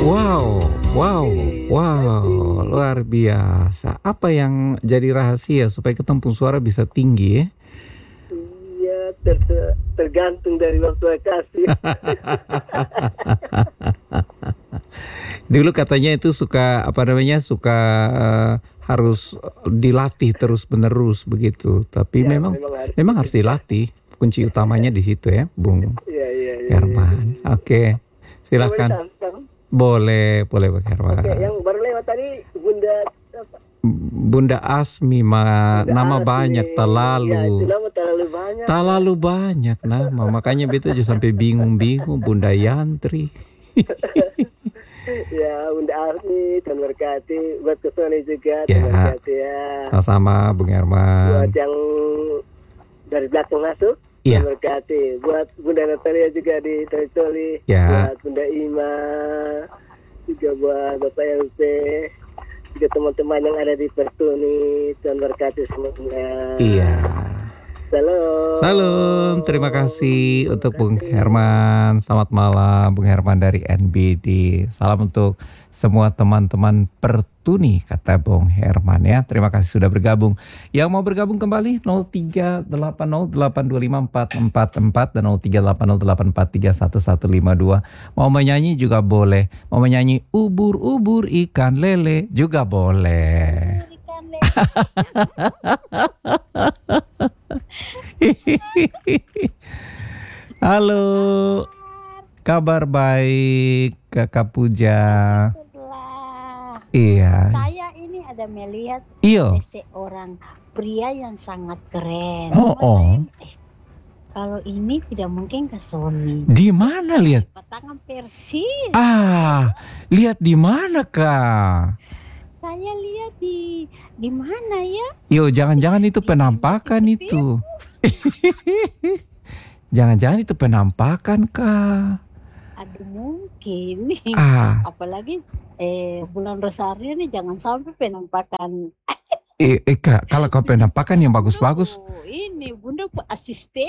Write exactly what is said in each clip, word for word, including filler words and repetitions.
Wow, wow, wow, luar biasa. Apa yang jadi rahasia supaya ketempung suara bisa tinggi ya? Iya, ter- ter- tergantung dari waktu kasih. Dulu katanya itu suka apa namanya suka uh, harus dilatih terus menerus begitu. Tapi Ya, memang memang harus memang harus dilatih. Kunci utamanya di situ ya, Bung Iya, iya, iya. Herman. Oke, silakan. Boleh, boleh Bung Herman. Oke, yang baru lewat tadi Bunda apa? Bunda Asmi, ma, Bunda nama Asmi. banyak terlalu. Ya, itu nama terlalu banyak. Terlalu banyak nama, makanya beta juga sampai bingung-bingung. Bunda Yantri. Ya, Bunda Asmi, Tuhan berkati. Buat kesoni juga, Ya. Tuhan berkati ya. Sama-sama Bung Herman. Buat yang dari belakang masuk, Iya. Tuhan berkati. Buat Bunda Natalia juga di Toli-Toli. Ya. Buat Bunda Ima, juga buat Bapak L P, juga teman-teman yang ada di Pertuni, Tuhan berkati semuanya. Iya. Salam. Salam, terima kasih untuk Bung Herman. Selamat malam Bung Herman dari N B D. Salam untuk semua teman-teman Pertuni, kata Bung Herman ya. Terima kasih sudah bergabung. Yang mau bergabung kembali nol tiga delapan nol delapan dua lima empat empat empat dan nol tiga delapan nol delapan empat tiga satu satu lima dua. Mau menyanyi juga boleh. Mau menyanyi ubur-ubur ikan lele juga boleh. Ikan lele. Halo, kabar baik Kakak Puja. Setelah Iya. saya ini ada melihat Iyo. seseorang pria yang sangat keren. Oh, Cuma oh. saya, eh, kalau ini tidak mungkin ke Sony. Di mana lihat? Patangan persis. Ah, lihat di mana Kak? Saya lihat di di mana ya? Yo, jangan-jangan itu penampakan itu. Jangan-jangan itu penampakan Kak. Aduh mungkin. Ah, Apalagi eh bulan Rosario nih jangan sampai penampakan. eh, eh Kak, kalau kau penampakan yang bagus-bagus. Oh, ini Bunda asisten.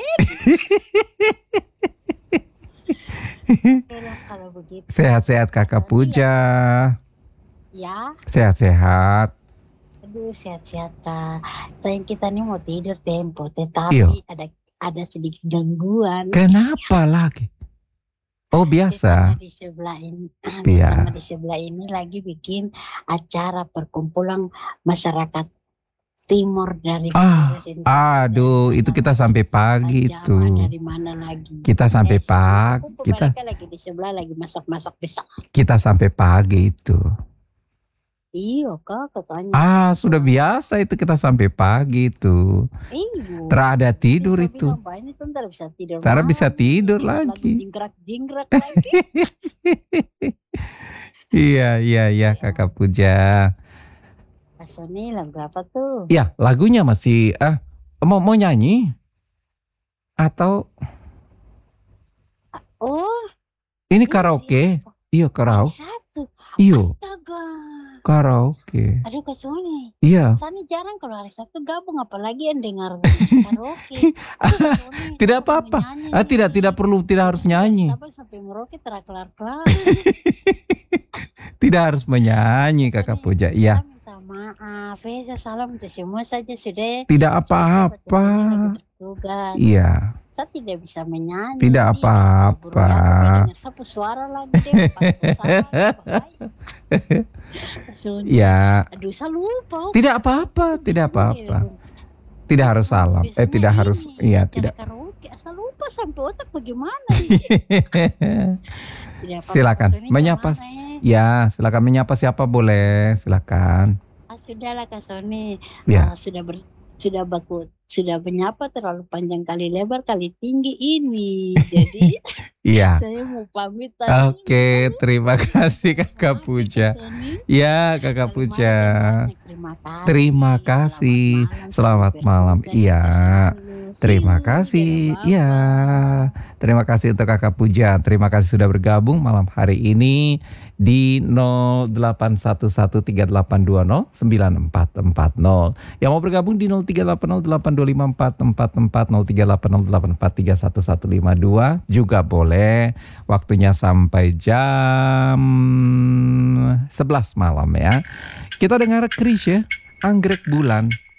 Elah kalau begitu. Sehat-sehat Kakak Puja. Ya, Sehat-sehat. aduh sehat-sehat Kak. Tanya kita nih mau tidur tempo, tetapi Iya. ada ada sedikit gangguan. Kenapa lagi? Oh biasa. Tetangga di sebelah ini, Iya. tetangga di sebelah ini lagi bikin acara perkumpulan masyarakat timur dari Ah, Presiden. aduh, Dari itu mana- kita sampai pagi Jawa, itu. Dari mana lagi? Kita sampai Eh, sebelum pagi. kumpul, Kita mereka lagi di sebelah lagi masak-masak besar. kita sampai pagi itu. Iya Kak, katanya. Ah, sudah biasa itu kita sampai pagi itu. Iya. Terada tidur Saya itu. bilang, "Pak, ini tuh ntar bisa tidur. Ntar bisa malam, tidur ini lagi." Jingkrak-jingkrak lagi. Iya, iya, iya Kakak Puja. Kak Sony lagu apa tuh? Ya, lagunya masih ah mau mau nyanyi atau Oh, ini karaoke? Iya, hari karaoke. Sabtu. Iyo, Astaga. karaoke. Aduh Kak Sony. Iya. Sani jarang kalau hari Sabtu gabung, apalagi yang dengar karaoke. Aduh, Kak Sony, Tidak aku apa-apa. menyanyi Ah, tidak nih. tidak perlu tidak harus nyanyi. Sabar sampai merauke terkelar-kelar. Tidak harus menyanyi Kakak Puja. Iya. Saya minta maaf. Ya, saya salah untuk semua saja sudah. Tidak apa-apa. Bertugas. Iya. Saya tidak bisa menyanyi. Tidak apa-apa. Dengar sapu suara lagi deh. Ya, Aduh, saya lupa. tidak apa-apa, tidak apa-apa. Tidak harus salam. Eh, tidak harus. Iya, tidak. Karaoke, asal lupa sampai otak bagaimana ini. Tidak apa-apa, Silakan Kak Sony, menyapa. jangan, eh. Ya, silakan menyapa siapa boleh. Silakan. Ah, sudahlah Kak Sony. Ya. Ah, sudah ber, sudah baku, sudah menyapa terlalu panjang kali lebar kali tinggi ini. Jadi Iya. saya mau pamit tadi. Oke, terima kasih Kakak Maaf ya, Puja. Kak Sony. Ya, Kakak Terima Puja. banyak, Terima kasih. Terima kasih. Selamat malam. bertugas, Iya. sukses selalu. Terima See you, kasih. dadah, Ya. bye-bye. Terima kasih untuk Kakak Puja. Terima kasih sudah bergabung malam hari ini di nol delapan satu satu tiga delapan dua nol sembilan empat empat nol. Yang mau bergabung di nol tiga delapan nol delapan dua lima empat empat empat nol tiga delapan nol delapan empat tiga satu satu lima dua juga boleh. Waktunya sampai jam sebelas malam ya. Kita dengar Chrisye, Anggrek Bulan.